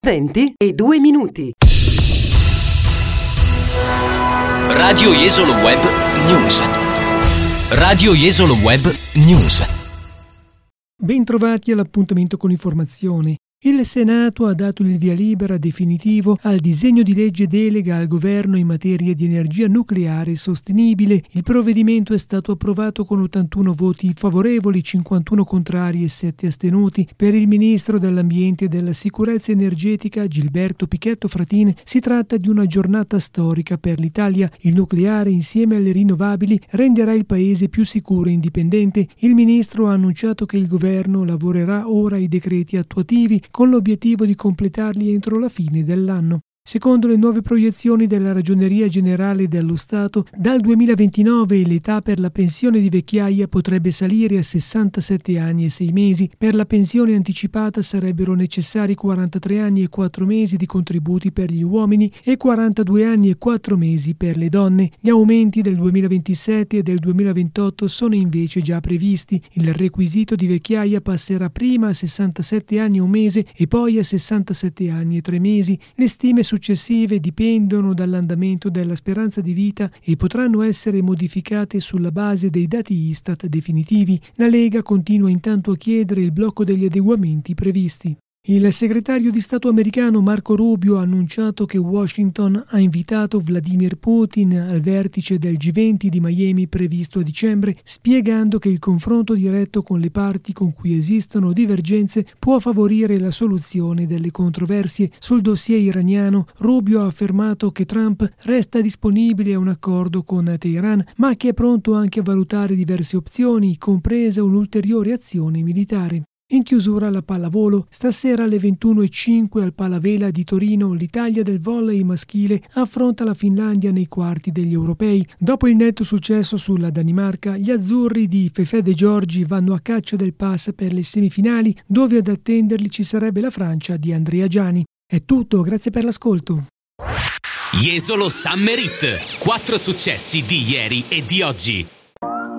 20:02. Radio Jesolo Web News. Radio Jesolo Web News. Bentrovati all'appuntamento con l'informazione. Il Senato ha dato il via libera definitivo al disegno di legge delega al governo in materia di energia nucleare sostenibile. Il provvedimento è stato approvato con 81 voti favorevoli, 51 contrari e 7 astenuti. Per il ministro dell'Ambiente e della Sicurezza Energetica Gilberto Pichetto Fratin si tratta di una giornata storica per l'Italia. Il nucleare, insieme alle rinnovabili, renderà il paese più sicuro e indipendente. Il ministro ha annunciato che il governo lavorerà ora ai decreti attuativi con l'obiettivo di completarli entro la fine dell'anno. Secondo le nuove proiezioni della Ragioneria Generale dello Stato, dal 2029 l'età per la pensione di vecchiaia potrebbe salire a 67 anni e 6 mesi. Per la pensione anticipata sarebbero necessari 43 anni e 4 mesi di contributi per gli uomini e 42 anni e 4 mesi per le donne. Gli aumenti del 2027 e del 2028 sono invece già previsti. Il requisito di vecchiaia passerà prima a 67 anni e un mese e poi a 67 anni e 3 mesi. Le stime successive dipendono dall'andamento della speranza di vita e potranno essere modificate sulla base dei dati Istat definitivi. La Lega continua intanto a chiedere il blocco degli adeguamenti previsti. Il segretario di Stato americano Marco Rubio ha annunciato che Washington ha invitato Vladimir Putin al vertice del G20 di Miami previsto a dicembre, spiegando che il confronto diretto con le parti con cui esistono divergenze può favorire la soluzione delle controversie. Sul dossier iraniano, Rubio ha affermato che Trump resta disponibile a un accordo con Teheran, ma che è pronto anche a valutare diverse opzioni, compresa un'ulteriore azione militare. In chiusura la pallavolo, stasera alle 21:05 al Palavela di Torino l'Italia del volley maschile affronta la Finlandia nei quarti degli europei. Dopo il netto successo sulla Danimarca, gli azzurri di Fefè De Giorgi vanno a caccia del pass per le semifinali, dove ad attenderli ci sarebbe la Francia di Andrea Giani. È tutto, grazie per l'ascolto. Jesolo Summer Hit. 4 successi di ieri e di oggi.